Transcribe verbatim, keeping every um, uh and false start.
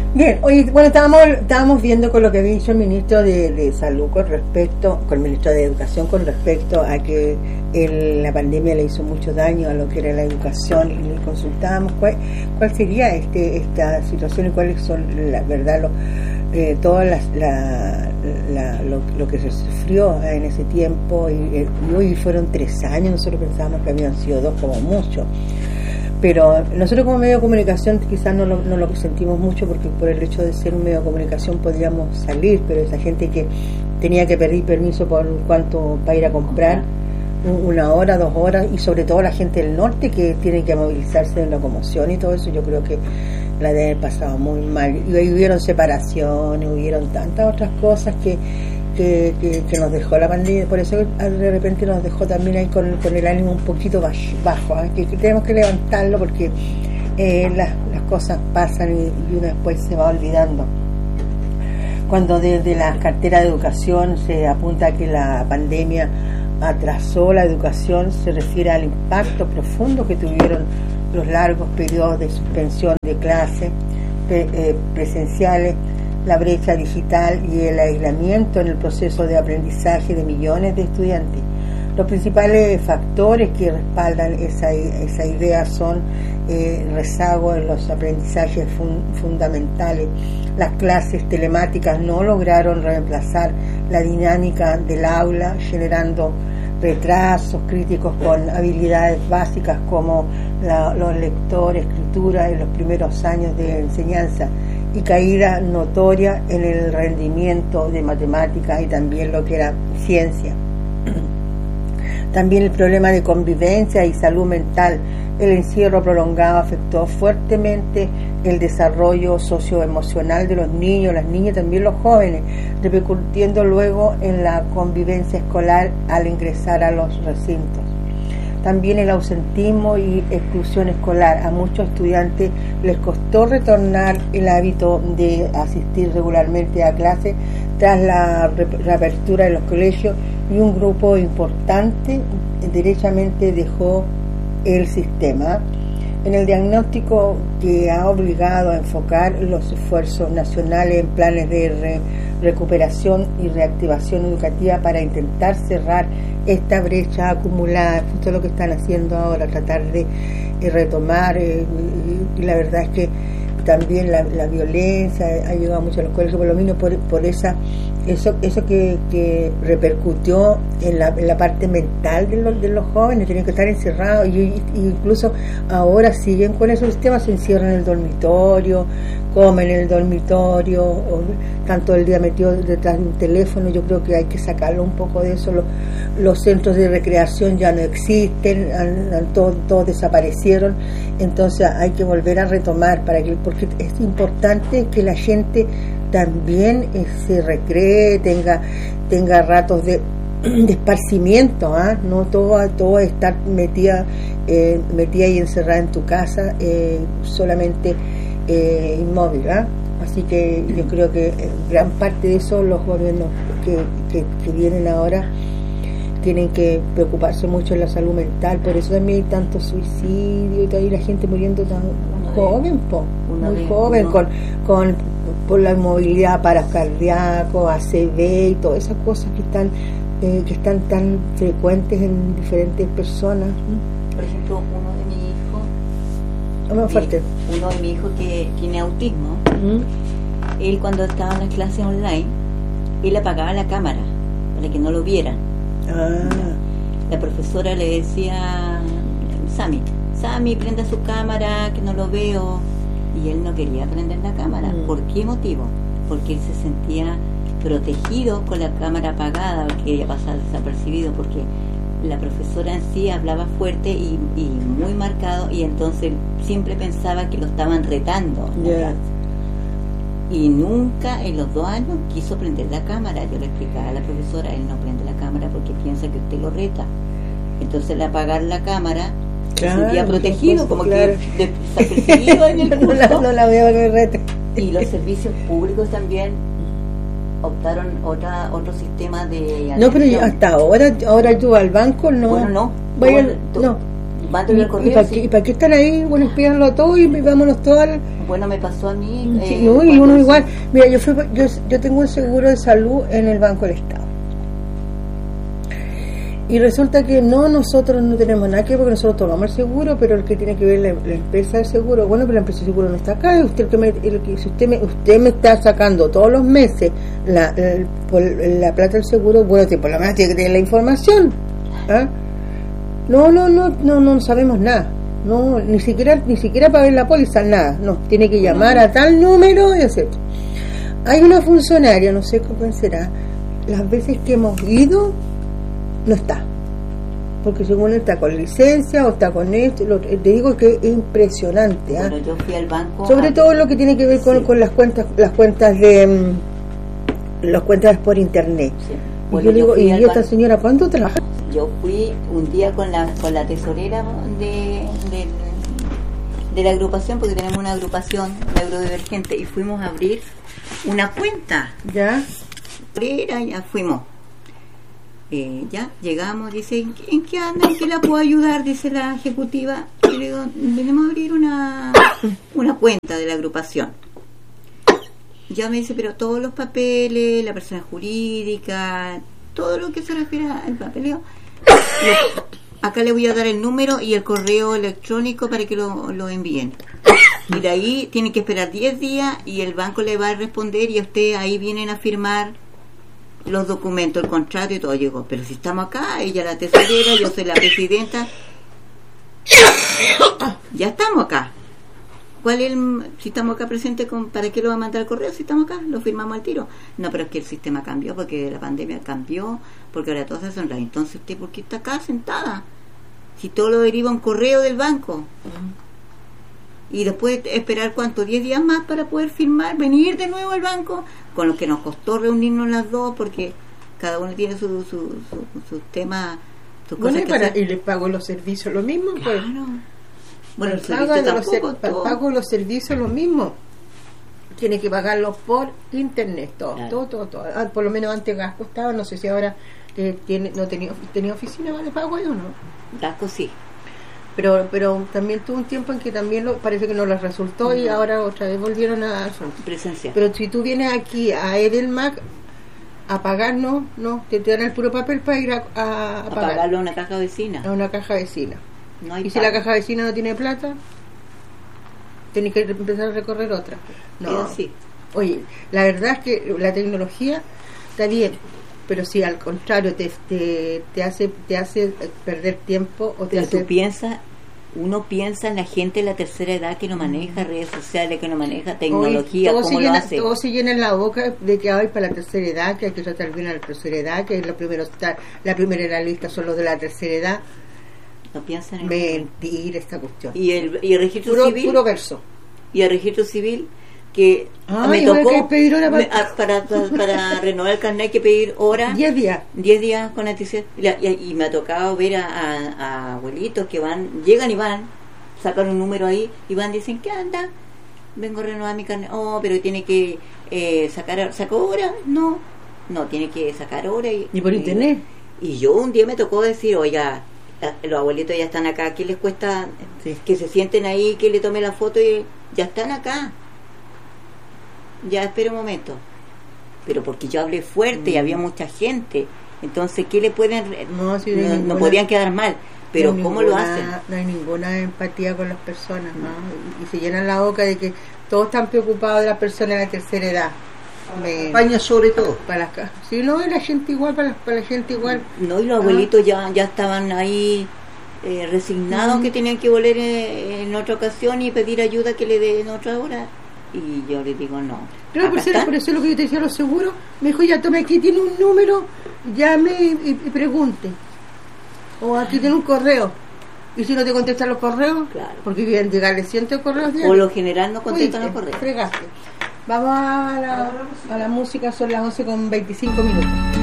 Bien, hoy, bueno, estábamos estábamos viendo con lo que había dicho el ministro de, de Salud con respecto, con el ministro de Educación con respecto a que el, la pandemia le hizo mucho daño a lo que era la educación, y le consultábamos cuál, cuál sería este esta situación y cuáles son, la verdad, lo, eh, todas las, la, la, lo, lo que se sufrió en ese tiempo, y, y hoy fueron tres años, nosotros pensábamos que habían sido dos como mucho. Pero nosotros como medio de comunicación quizás no lo, no lo sentimos mucho, porque por el hecho de ser un medio de comunicación podríamos salir, pero esa gente que tenía que pedir permiso por cuánto para ir a comprar, una hora, dos horas, y sobre todo la gente del norte que tiene que movilizarse en locomoción y todo eso, yo creo que la debe haber pasado muy mal. Y ahí hubieron separaciones, hubieron tantas otras cosas que Que, que, que nos dejó la pandemia, por eso de repente nos dejó también ahí con, con el ánimo un poquito bajo, ¿eh? que, que tenemos que levantarlo, porque eh, las, las cosas pasan y, y uno después se va olvidando. Cuando desde la cartera de educación se apunta a que la pandemia atrasó la educación, se refiere al impacto profundo que tuvieron los largos periodos de suspensión de clases pre, eh, presenciales, la brecha digital y el aislamiento en el proceso de aprendizaje de millones de estudiantes. Los principales factores que respaldan esa, esa idea son eh, rezago en los aprendizajes fun, fundamentales. Las clases telemáticas no lograron reemplazar la dinámica del aula, generando retrasos críticos con habilidades básicas como la, los lectores, escritura en los primeros años de enseñanza, y caída notoria en el rendimiento de matemáticas y también lo que era ciencia. También el problema de convivencia y salud mental. El encierro prolongado afectó fuertemente el desarrollo socioemocional de los niños, las niñas, también los jóvenes, repercutiendo luego en la convivencia escolar al ingresar a los recintos. También el ausentismo y exclusión escolar. A muchos estudiantes les costó retornar el hábito de asistir regularmente a clases tras la reapertura de los colegios, y un grupo importante derechamente dejó el sistema. En el diagnóstico que ha obligado a enfocar los esfuerzos nacionales en planes de re recuperación y reactivación educativa para intentar cerrar esta brecha acumulada, justo lo que están haciendo ahora, tratar de eh, retomar, eh, y, y la verdad es que también la, la violencia ha llegado mucho a los colegios, por lo menos por, por esa eso eso que, que repercutió en la, en la parte mental de los, de los jóvenes. Tienen que estar encerrados, y, y incluso ahora siguen con esos sistemas, se encierran en el dormitorio, comen en el dormitorio, o tanto el día metido detrás de un teléfono. Yo creo que hay que sacarlo un poco de eso. Los, los centros de recreación ya no existen, han, han, todos, todos desaparecieron, entonces hay que volver a retomar, para que, porque es importante que la gente también eh, se recree, tenga tenga ratos de, de esparcimiento, ¿eh? no todo todo estar metida eh, metida y encerrada en tu casa, eh, solamente eh, inmóvil, ¿eh? Así que yo creo que gran parte de eso los gobiernos que, que, que vienen ahora tienen que preocuparse mucho en la salud mental. Por eso también hay tanto suicidio y toda la gente muriendo tan joven, po, muy joven, con, con por la inmovilidad, paros cardíacos, A C V y todas esas cosas que están eh, que están tan frecuentes en diferentes personas. Por ejemplo, uno de mis hijos, no, fuerte. uno de mis hijos que tiene autismo, ¿Mm? él cuando estaba en las clases online, él apagaba la cámara para que no lo vieran. Ah. La profesora le decía, Sammy, Sammy, prenda su cámara, que no lo veo. Y él no quería prender la cámara. Mm. ¿Por qué motivo? Porque él se sentía protegido con la cámara apagada, quería pasar desapercibido, porque la profesora en sí hablaba fuerte y, y muy marcado, y entonces siempre pensaba que lo estaban retando. Yeah. Y nunca en los dos años quiso prender la cámara. Yo le explicaba a la profesora, él no prende la cámara porque piensa que usted lo reta. Entonces al apagar la cámara, claro, se sentía protegido, como claro. que desapercibido en el curso. no, la, no la veo que me rete. Y los servicios públicos también optaron otra otro sistema de no, pero yo, hasta ahora ahora yo al banco no. Bueno, no. Voy Bueno, al, tú, no. mándalo ¿Y, al correo. ¿y para, sí. qué, ¿Y para qué están ahí? Bueno, espídanlo a todos y vámonos todos al... Bueno, me pasó a mí. Sí, eh, no, y uno sí. igual. Mira, yo, fui, yo, yo tengo un seguro de salud en el Banco del Estado. Y resulta que no, nosotros no tenemos nada que ver porque nosotros tomamos el seguro, pero el que tiene que ver la, la empresa del seguro, bueno, pero la empresa del seguro no está acá. Y usted, el que me, el que, si usted me, usted me está sacando todos los meses la, el, por la plata del seguro, bueno, por lo menos tiene que tener la información. ¿Ah? No, no, no, no, no sabemos nada. No, ni siquiera, ni siquiera para ver la póliza, nada. No, tiene que llamar a tal número y etcétera. Hay una funcionaria, no sé cómo será, las veces que hemos ido, no está, porque según él está con licencia o está con esto, lo, te digo que es impresionante. ¿eh? Bueno, yo fui al banco. Sobre a... todo lo que tiene que ver con, sí. con las cuentas, las cuentas de um, las cuentas por internet. Sí. Y Bueno, yo le digo, yo ¿y esta banco. señora cuánto trabaja? Yo fui un día con la con la tesorera de, de, de la agrupación, porque tenemos una agrupación neurodivergente, y fuimos a abrir una cuenta. Ya. Era, ya fuimos. Eh, ya llegamos, dice, ¿en qué, ¿en qué anda? ¿En qué la puedo ayudar? Dice la ejecutiva. Y le digo, venimos a abrir una, una cuenta de la agrupación. Ya me dice, pero todos los papeles, la persona jurídica, todo lo que se refiere al papeleo, lo, acá le voy a dar el número y el correo electrónico para que lo, lo envíen. Y de ahí tienen que esperar diez días y el banco le va a responder y usted ahí vienen a firmar los documentos, el contrato y todo. Llegó, pero si estamos acá, ella la tesorera, yo soy la presidenta, ya estamos acá. ¿Cuál es el, si estamos acá presentes, con, para qué lo va a mandar el correo? Si estamos acá, lo firmamos al tiro. No, pero es que el sistema cambió, porque la pandemia cambió, porque ahora todo se hace online. Entonces, ¿usted por qué está acá sentada? Si todo lo deriva a un correo del banco. Uh-huh. Y después esperar, ¿cuánto? diez días más para poder firmar, venir de nuevo al banco, con lo que nos costó reunirnos las dos, porque cada uno tiene su, su, su, su tema, sus Bueno, cosas y, que para, hacer. y les pago los servicios lo mismo. Claro. Pues. Bueno, el pago, servicio los, tampoco, ser, todo. pago los servicios lo mismo. Tiene que pagarlos por internet, todo, Claro. todo, todo, todo. Ah, por lo menos antes gas costaba, no sé si ahora eh, tiene, no tenía, tenía oficina de pago ahí o no. Gasco sí. Pero, pero también tuvo un tiempo en que también lo, parece que no les resultó, uh-huh. y ahora otra vez volvieron a eso. Presencial. Pero si tú vienes aquí a Edelmac a pagar, no, no, te, te dan el puro papel para ir a, a, a, a pagar. pagarlo a una caja vecina. A una caja vecina. No hay y si pago. la caja vecina no tiene plata, tenés que empezar a recorrer otra. No. Sí. Oye, la verdad es que la tecnología está bien, pero si al contrario te te, te hace te hace perder tiempo o te pero hace... tú piensas, uno piensa en la gente de la tercera edad que no maneja redes sociales, que no maneja tecnología, Oye, cómo llena, lo hace. todos se llenan la boca de que hay para la tercera edad, que hay que tratar bien a la tercera edad, que es lo primero está, la primera en la lista son los de la tercera edad. No piensan en Mentira esta cuestión. y el y el registro puro, civil puro verso. y el registro civil que Ay, me tocó que pedir hora me, para... a, para, para para renovar el carnet hay que pedir hora diez días diez días con anticipación y, la, y, y me ha tocado ver a, a, a abuelitos que van llegan y van sacan un número ahí y van dicen ¿qué anda? Vengo a renovar mi carnet. Oh, pero tiene que eh, sacar sacó hora no no tiene que sacar hora y, y por internet. Y, y yo un día me tocó decir oiga, los abuelitos ya están acá, ¿qué les cuesta? Sí. Que se sienten ahí, que le tome la foto y ya están acá. Ya espera un momento. Pero porque yo hablé fuerte mm. y había mucha gente, entonces ¿qué le pueden? No, si no, no, no podían quedar mal, pero no ¿cómo ninguna, lo hacen? No hay ninguna empatía con las personas, ¿no? Y, y se llenan la boca de que todos están preocupados de la persona de la tercera edad. Me... España sobre todo para las casas. Si no, la gente igual, para la, para la gente igual. No, y los abuelitos ah. ya ya estaban ahí eh, resignados mm. que tenían que volver eh, en otra ocasión y pedir ayuda que le den otra hora. Y yo le digo no. Claro, por eso, por eso es lo que yo te decía, los seguros. Me dijo, ya tome, aquí tiene un número, llame y, y pregunte. O aquí tiene un correo. Y si no te contestan los correos, claro. porque quieren llegarle cientos correos diarios. Por lo general no contestan Oíste, los correos. Fregaste. Vamos a la, a la música, son las once con veinticinco minutos.